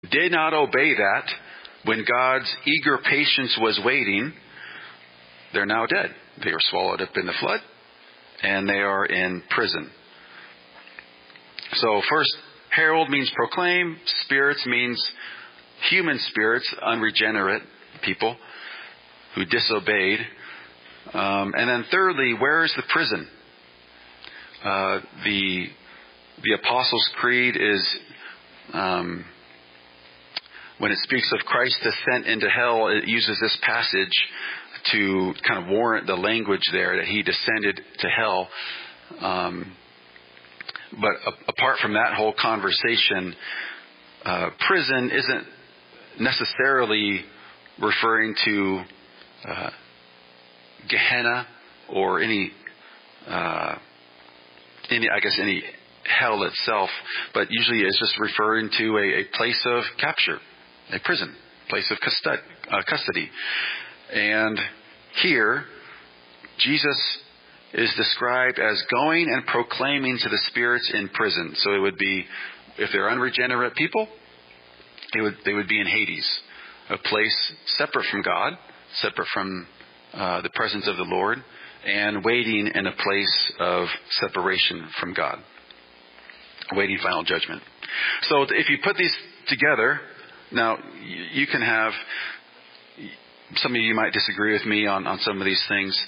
did not obey that when God's eager patience was waiting, they're now dead. They were swallowed up in the flood, and they are in prison. So first, herald means proclaim. Spirits means human spirits, unregenerate people who disobeyed. And then thirdly, where is the prison? The Apostles' Creed is, when it speaks of Christ's descent into hell, it uses this passage to kind of warrant the language there that he descended to hell. But apart from that whole conversation, prison isn't necessarily referring to Gehenna or any hell itself, but usually it's just referring to a place of capture, a prison, place of custody. And here, Jesus is described as going and proclaiming to the spirits in prison. So it would be, if they're unregenerate people, they would be in Hades, a place separate from God, separate from the presence of the Lord, and waiting in a place of separation from God, waiting final judgment. So if you put these together, now you can have, some of you might disagree with me on some of these things.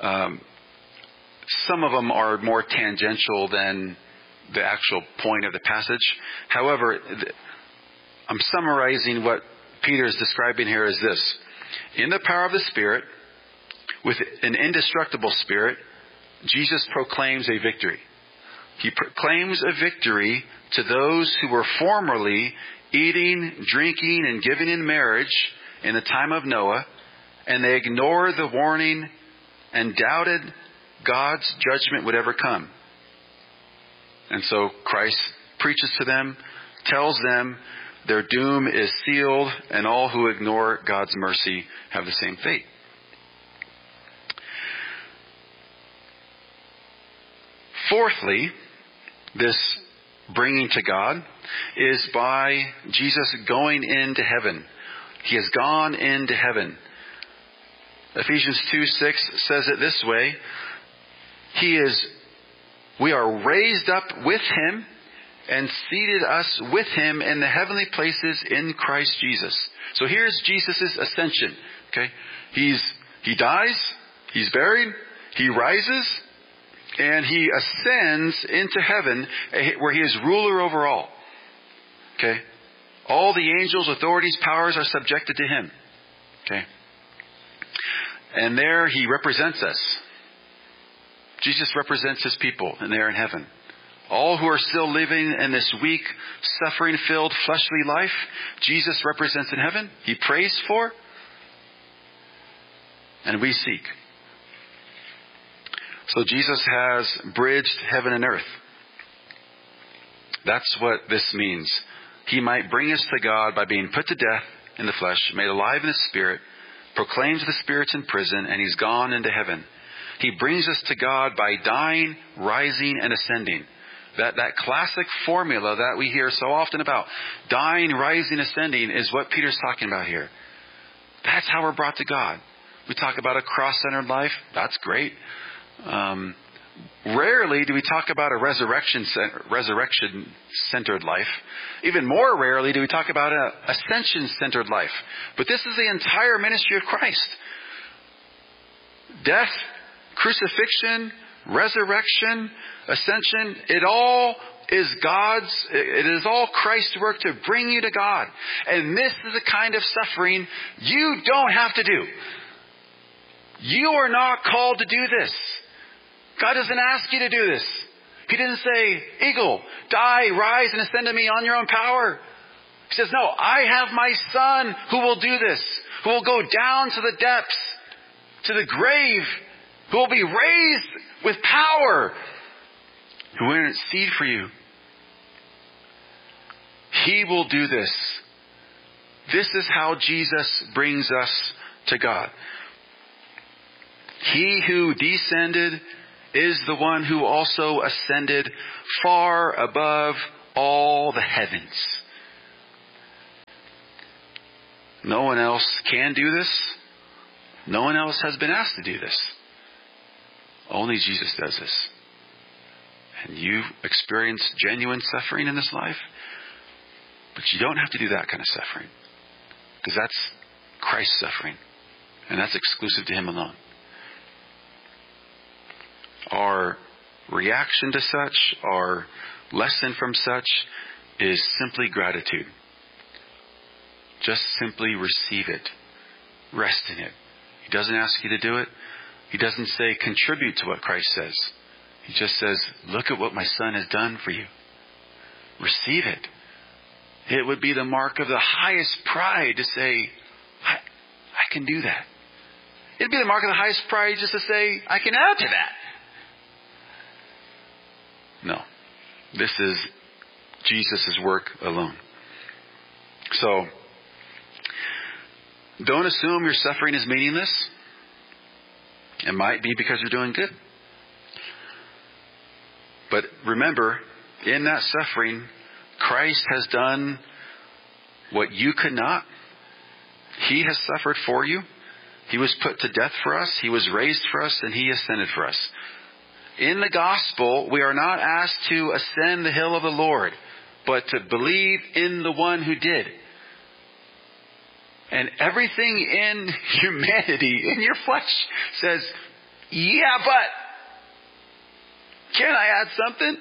Some of them are more tangential than the actual point of the passage. However, I'm summarizing what Peter is describing here as this. In the power of the Spirit, with an indestructible Spirit, Jesus proclaims a victory. He proclaims a victory to those who were formerly eating, drinking, and giving in marriage in the time of Noah, and they ignored the warning and doubted God's judgment would ever come. And so Christ preaches to them, tells them their doom is sealed, and all who ignore God's mercy have the same fate. Fourthly, this bringing to God is by Jesus going into heaven. He has gone into heaven. Ephesians 2:6 says it this way: we are raised up with Him and seated us with Him in the heavenly places in Christ Jesus. So here's Jesus' ascension. Okay, he dies, he's buried, he rises, and he ascends into heaven, where he is ruler over all. Okay, all the angels, authorities, powers are subjected to him. Okay, and there he represents us. Jesus represents his people, and they're in heaven. All who are still living in this weak, suffering-filled, fleshly life, Jesus represents in heaven. He prays for, and we seek. So Jesus has bridged heaven and earth. That's what this means. He might bring us to God by being put to death in the flesh, made alive in the Spirit, proclaims the spirits in prison, and he's gone into heaven. He brings us to God by dying, rising, and ascending. That classic formula that we hear so often about, dying, rising, ascending, is what Peter's talking about here. That's how we're brought to God. We talk about a cross-centered life. That's great. Rarely do we talk about a resurrection-centered life. Even more rarely do we talk about an ascension-centered life. But this is the entire ministry of Christ. Death, crucifixion, resurrection, ascension, it is all Christ's work to bring you to God. And this is the kind of suffering you don't have to do. You are not called to do this. God doesn't ask you to do this. He didn't say, Eagle, die, rise, and ascend to me on your own power. He says, no, I have my Son who will do this, who will go down to the depths, to the grave, who will be raised with power, who will intercede for you. He will do this. This is how Jesus brings us to God. He who descended is the one who also ascended far above all the heavens. No one else can do this. No one else has been asked to do this. Only Jesus does this. And you experience genuine suffering in this life, but you don't have to do that kind of suffering. Because that's Christ's suffering. And that's exclusive to Him alone. Our reaction to such, our lesson from such, is simply gratitude. Just simply receive it. Rest in it. He doesn't ask you to do it. He doesn't say contribute to what Christ says. He just says, look at what my Son has done for you. Receive it. It would be the mark of the highest pride to say, I can do that. It'd be the mark of the highest pride just to say, I can add to that. No. This is Jesus' work alone. So, don't assume your suffering is meaningless. It might be because you're doing good. But remember, in that suffering, Christ has done what you could not. He has suffered for you. He was put to death for us. He was raised for us, and He ascended for us. In the gospel, we are not asked to ascend the hill of the Lord, but to believe in the one who did. And everything in humanity, in your flesh, says, yeah, but can I add something?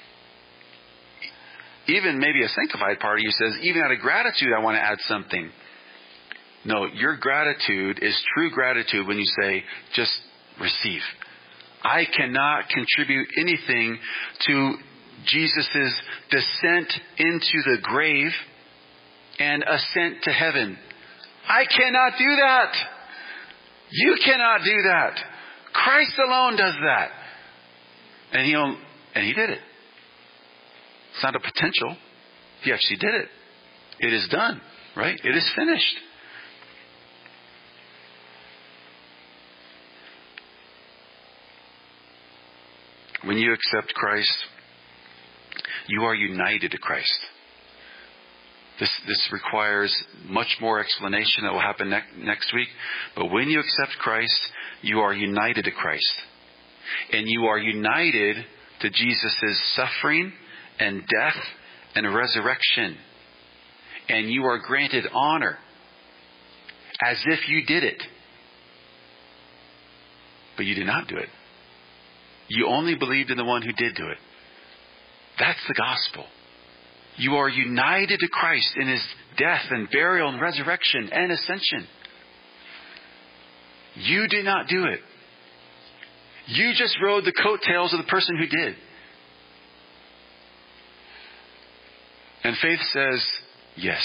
Even maybe a sanctified part of you says, even out of gratitude, I want to add something. No, your gratitude is true gratitude when you say, just receive. I cannot contribute anything to Jesus' descent into the grave and ascent to heaven. I cannot do that. You cannot do that. Christ alone does that. And He did it. It's not a potential. He actually did it. It is done, right? It is finished. When you accept Christ, you are united to Christ. This requires much more explanation that will happen next week. But when you accept Christ, you are united to Christ. And you are united to Jesus' suffering and death and resurrection. And you are granted honor as if you did it. But you did not do it. You only believed in the one who did do it. That's the gospel. You are united to Christ in His death and burial and resurrection and ascension. You did not do it. You just rode the coattails of the person who did. And faith says, yes,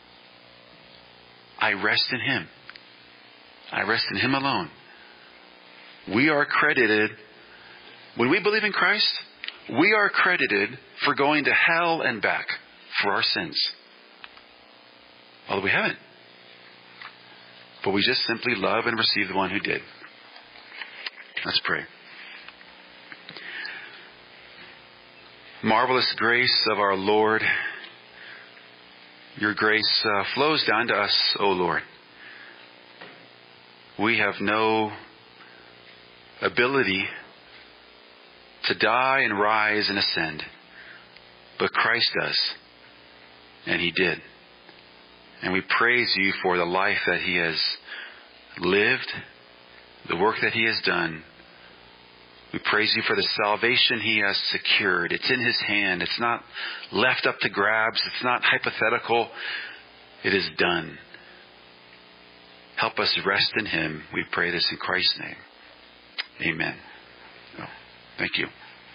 I rest in Him. I rest in Him alone. We are credited, when we believe in Christ, we are credited for going to hell and back for our sins. Although we haven't. But we just simply love and receive the one who did. Let's pray. Marvelous grace of our Lord. Your grace flows down to us, O Lord. We have no ability to die and rise and ascend. But Christ does. And He did. And we praise You for the life that He has lived, the work that He has done. We praise You for the salvation He has secured. It's in His hand. It's not left up to grabs. It's not hypothetical. It is done. Help us rest in Him. We pray this in Christ's name. Amen. Thank you.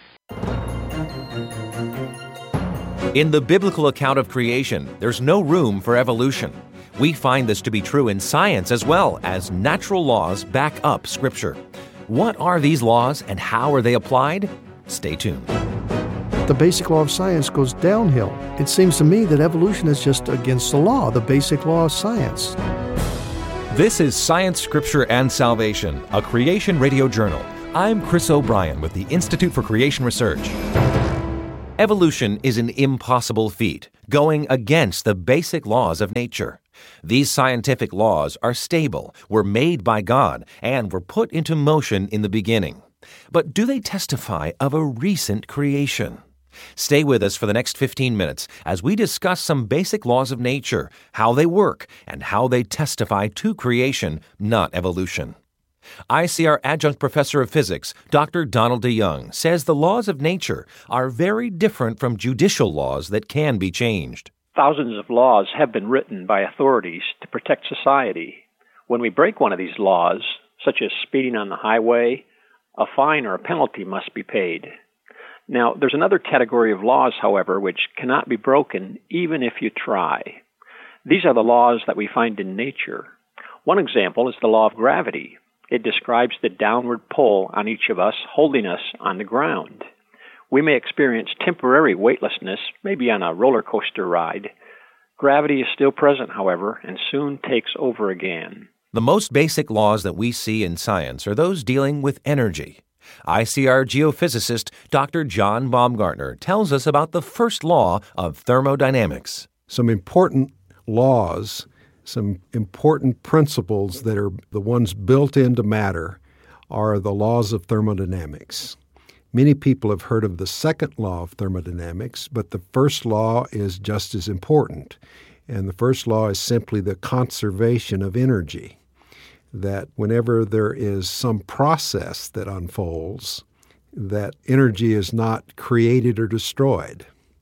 In the biblical account of creation, there's no room for evolution. We find this to be true in science as well, as natural laws back up Scripture. What are these laws and how are they applied? Stay tuned. The basic law of science goes downhill. It seems to me that evolution is just against the law, the basic law of science. This is Science, Scripture, and Salvation, a Creation Radio Journal. I'm Chris O'Brien with the Institute for Creation Research. Evolution is an impossible feat, going against the basic laws of nature. These scientific laws are stable, were made by God, and were put into motion in the beginning. But do they testify of a recent creation? Stay with us for the next 15 minutes as we discuss some basic laws of nature, how they work, and how they testify to creation, not evolution. ICR Adjunct Professor of Physics, Dr. Donald DeYoung, says the laws of nature are very different from judicial laws that can be changed. Thousands of laws have been written by authorities to protect society. When we break one of these laws, such as speeding on the highway, a fine or a penalty must be paid. Now, there's another category of laws, however, which cannot be broken even if you try. These are the laws that we find in nature. One example is the law of gravity. It describes the downward pull on each of us, holding us on the ground. We may experience temporary weightlessness, maybe on a roller coaster ride. Gravity is still present, however, and soon takes over again. The most basic laws that we see in science are those dealing with energy. ICR geophysicist Dr. John Baumgartner tells us about the first law of thermodynamics. Some important laws, some important principles that are the ones built into matter are the laws of thermodynamics. Many people have heard of the second law of thermodynamics, but the first law is just as important. And the first law is simply the conservation of energy, that whenever there is some process that unfolds, that energy is not created or destroyed.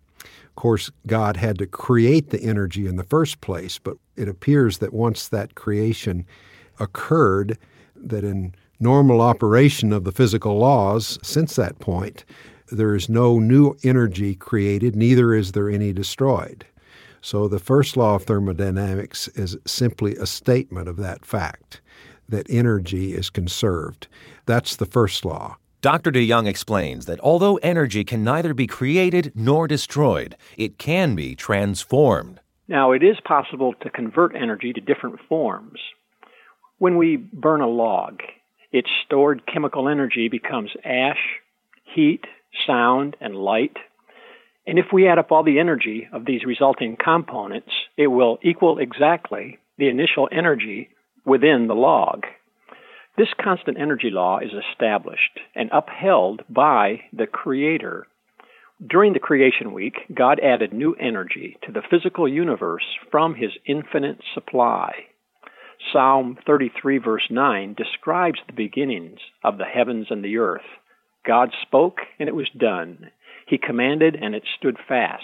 Of course, God had to create the energy in the first place, but it appears that once that creation occurred, that in normal operation of the physical laws since that point, there is no new energy created, neither is there any destroyed. So the first law of thermodynamics is simply a statement of that fact, that energy is conserved. That's the first law. Dr. DeYoung explains that although energy can neither be created nor destroyed, it can be transformed. Now, it is possible to convert energy to different forms. When we burn a log, its stored chemical energy becomes ash, heat, sound, and light. And if we add up all the energy of these resulting components, it will equal exactly the initial energy within the log. This constant energy law is established and upheld by the Creator. During the creation week, God added new energy to the physical universe from His infinite supply. Psalm 33 verse 9 describes the beginnings of the heavens and the earth. God spoke, and it was done. He commanded, and it stood fast.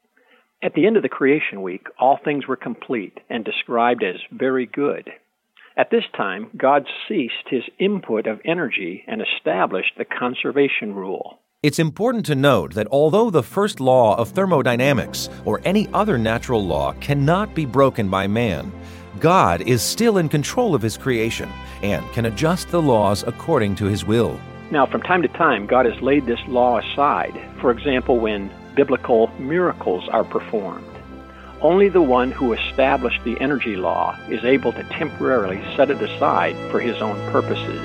At the end of the creation week, all things were complete and described as very good. At this time, God ceased His input of energy and established the conservation rule. It's important to note that although the first law of thermodynamics or any other natural law cannot be broken by man, God is still in control of His creation and can adjust the laws according to His will. Now, from time to time, God has laid this law aside. For example, when biblical miracles are performed. Only the one who established the energy law is able to temporarily set it aside for his own purposes.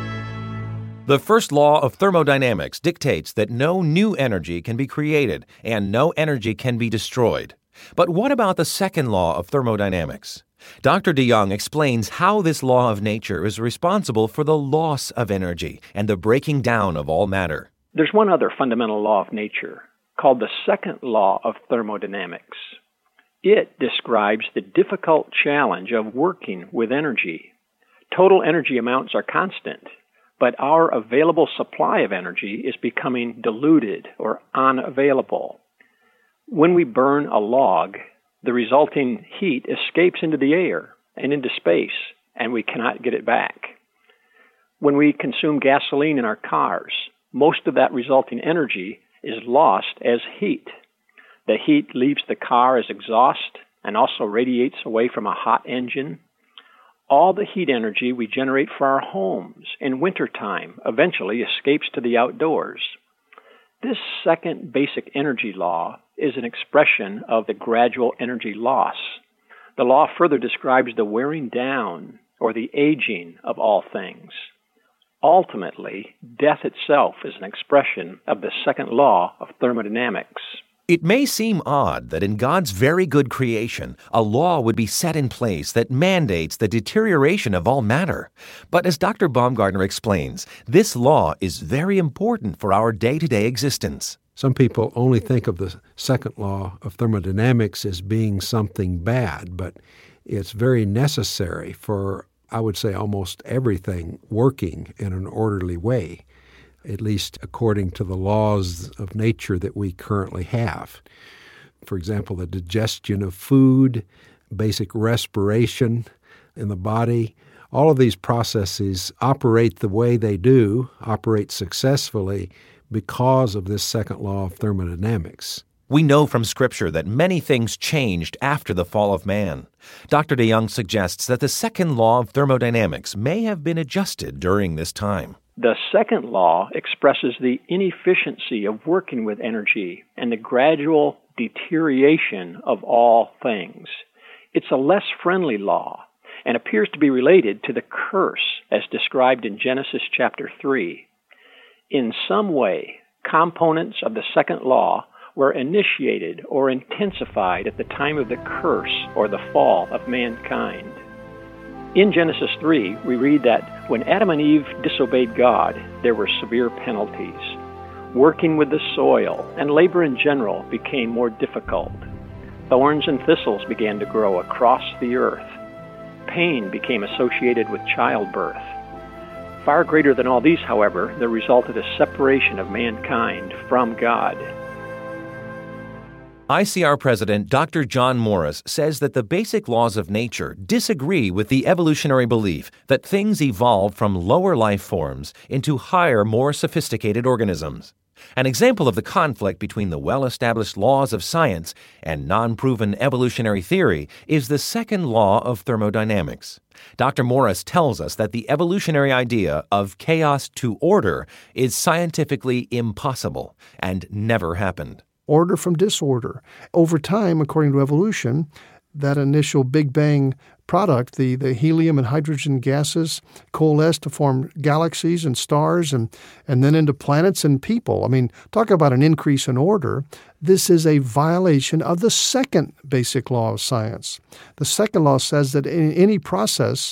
The first law of thermodynamics dictates that no new energy can be created and no energy can be destroyed. But what about the second law of thermodynamics? Dr. DeYoung explains how this law of nature is responsible for the loss of energy and the breaking down of all matter. There's one other fundamental law of nature called the second law of thermodynamics. It describes the difficult challenge of working with energy. Total energy amounts are constant, but our available supply of energy is becoming diluted or unavailable. When we burn a log, the resulting heat escapes into the air and into space, and we cannot get it back. When we consume gasoline in our cars, most of that resulting energy is lost as heat. The heat leaves the car as exhaust and also radiates away from a hot engine. All the heat energy we generate for our homes in wintertime eventually escapes to the outdoors. This second basic energy law is an expression of the gradual energy loss. The law further describes the wearing down or the aging of all things. Ultimately, death itself is an expression of the second law of thermodynamics. It may seem odd that in God's very good creation, a law would be set in place that mandates the deterioration of all matter. But as Dr. Baumgartner explains, this law is very important for our day-to-day existence. Some people only think of the second law of thermodynamics as being something bad, but it's very necessary for, I would say, almost everything working in an orderly way, at least according to the laws of nature that we currently have. For example, the digestion of food, basic respiration in the body, all of these processes operate the way they do, operate successfully because of this second law of thermodynamics. We know from Scripture that many things changed after the fall of man. Dr. DeYoung suggests that the second law of thermodynamics may have been adjusted during this time. The second law expresses the inefficiency of working with energy and the gradual deterioration of all things. It's a less friendly law and appears to be related to the curse as described in Genesis chapter 3. In some way, components of the second law were initiated or intensified at the time of the curse or the fall of mankind. In Genesis 3, we read that when Adam and Eve disobeyed God, there were severe penalties. Working with the soil and labor in general became more difficult. Thorns and thistles began to grow across the earth. Pain became associated with childbirth. Far greater than all these, however, there resulted a separation of mankind from God. ICR President Dr. John Morris says that the basic laws of nature disagree with the evolutionary belief that things evolve from lower life forms into higher, more sophisticated organisms. An example of the conflict between the well-established laws of science and non-proven evolutionary theory is the second law of thermodynamics. Dr. Morris tells us that the evolutionary idea of chaos to order is scientifically impossible and never happened. Order from disorder. Over time, according to evolution, that initial Big Bang product, the helium and hydrogen gases, coalesced to form galaxies and stars and then into planets and people. I mean, talk about an increase in order. This is a violation of the second basic law of science. The second law says that in any process,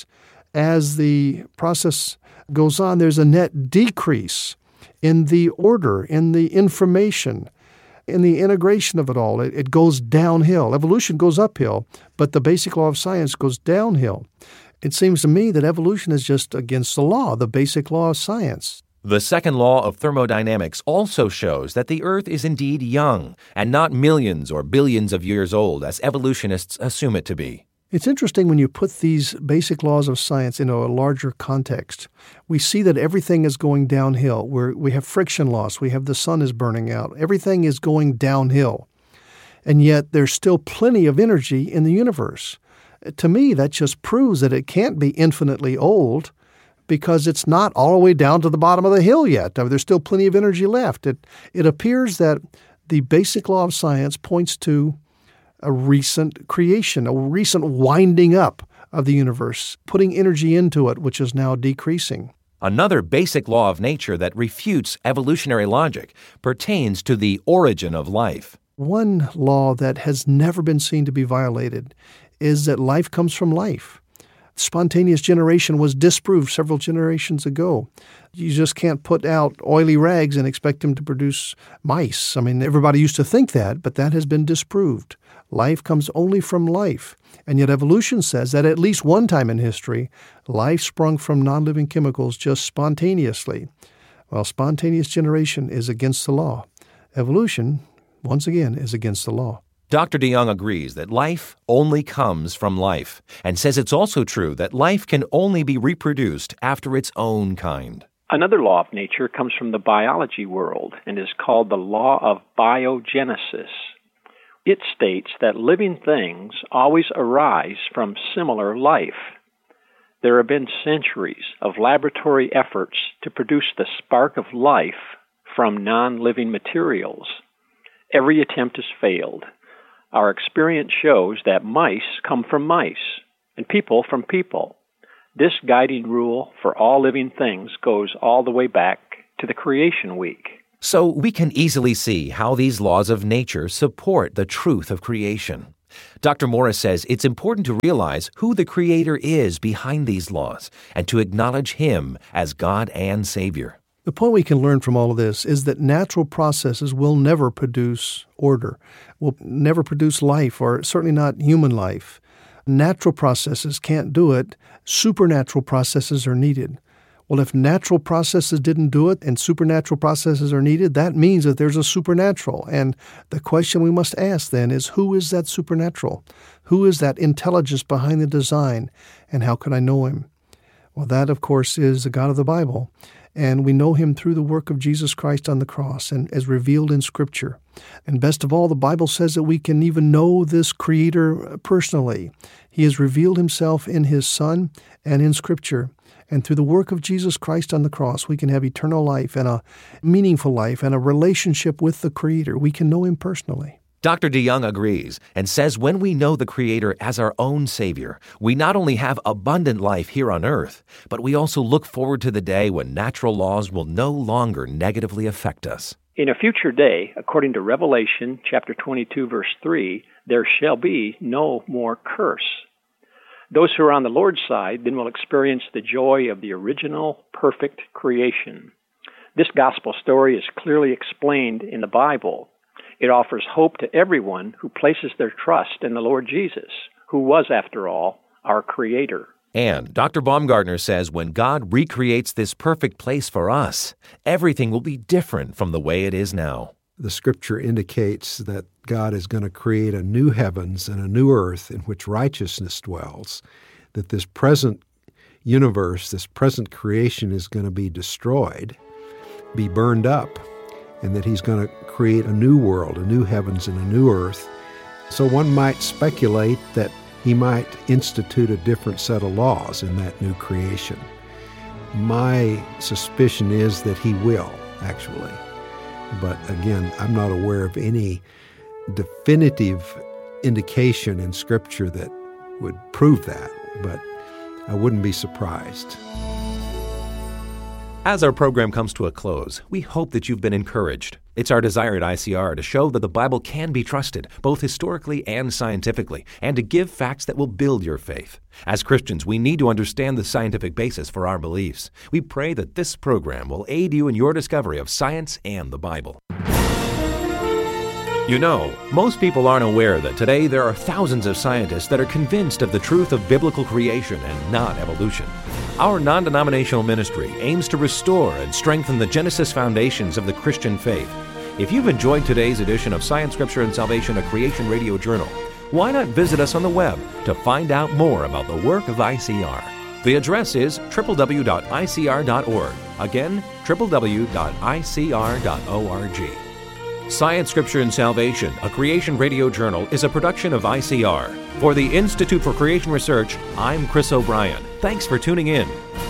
as the process goes on, there's a net decrease in the order, in the information, in the integration of it all. It goes downhill. Evolution goes uphill, but the basic law of science goes downhill. It seems to me that evolution is just against the law, the basic law of science. The second law of thermodynamics also shows that the Earth is indeed young and not millions or billions of years old, as evolutionists assume it to be. It's interesting when you put these basic laws of science into a larger context. We see that everything is going downhill. We have friction loss. We have the sun is burning out. Everything is going downhill. And yet there's still plenty of energy in the universe. To me, that just proves that it can't be infinitely old because it's not all the way down to the bottom of the hill yet. There's still plenty of energy left. It appears that the basic law of science points to a recent creation, a recent winding up of the universe, putting energy into it, which is now decreasing. Another basic law of nature that refutes evolutionary logic pertains to the origin of life. One law that has never been seen to be violated is that life comes from life. Spontaneous generation was disproved several generations ago. You just can't put out oily rags and expect them to produce mice. I mean, everybody used to think that, but that has been disproved. Life comes only from life. And yet evolution says that at least one time in history, life sprung from non-living chemicals just spontaneously. Well, spontaneous generation is against the law. Evolution, once again, is against the law. Dr. DeYoung agrees that life only comes from life and says it's also true that life can only be reproduced after its own kind. Another law of nature comes from the biology world and is called the law of biogenesis. It states that living things always arise from similar life. There have been centuries of laboratory efforts to produce the spark of life from non-living materials. Every attempt has failed. Our experience shows that mice come from mice and people from people. This guiding rule for all living things goes all the way back to the creation week. So we can easily see how these laws of nature support the truth of creation. Dr. Morris says it's important to realize who the Creator is behind these laws and to acknowledge Him as God and Savior. The point we can learn from all of this is that natural processes will never produce order, will never produce life, or certainly not human life. Natural processes can't do it. Supernatural processes are needed. Well, if natural processes didn't do it and supernatural processes are needed, that means that there's a supernatural. And the question we must ask then is, who is that supernatural? Who is that intelligence behind the design? And how can I know Him? Well, that, of course, is the God of the Bible. And we know Him through the work of Jesus Christ on the cross and as revealed in Scripture. And best of all, the Bible says that we can even know this Creator personally. He has revealed Himself in His Son and in Scripture. And through the work of Jesus Christ on the cross, we can have eternal life and a meaningful life and a relationship with the Creator. We can know Him personally. Dr. DeYoung agrees and says when we know the Creator as our own Savior, we not only have abundant life here on earth, but we also look forward to the day when natural laws will no longer negatively affect us. In a future day, according to Revelation chapter 22, verse 3, there shall be no more curse. Those who are on the Lord's side then will experience the joy of the original, perfect creation. This gospel story is clearly explained in the Bible. It offers hope to everyone who places their trust in the Lord Jesus, who was, after all, our Creator. And Dr. Baumgartner says when God recreates this perfect place for us, everything will be different from the way it is now. The Scripture indicates that God is going to create a new heavens and a new earth in which righteousness dwells, that this present universe, this present creation is going to be destroyed, be burned up, and that He's going to create a new world, a new heavens and a new earth. So one might speculate that He might institute a different set of laws in that new creation. My suspicion is that He will, actually. But again, I'm not aware of any definitive indication in Scripture that would prove that, but I wouldn't be surprised. As our program comes to a close, we hope that you've been encouraged. It's our desire at ICR to show that the Bible can be trusted, both historically and scientifically, and to give facts that will build your faith. As Christians, we need to understand the scientific basis for our beliefs. We pray that this program will aid you in your discovery of science and the Bible. You know, most people aren't aware that today there are thousands of scientists that are convinced of the truth of biblical creation and not evolution. Our non-denominational ministry aims to restore and strengthen the Genesis foundations of the Christian faith. If you've enjoyed today's edition of Science, Scripture, and Salvation, a Creation Radio Journal, why not visit us on the web to find out more about the work of ICR? The address is www.icr.org. Again, www.icr.org. Science, Scripture, and Salvation, a Creation Radio Journal, is a production of ICR. For the Institute for Creation Research, I'm Chris O'Brien. Thanks for tuning in.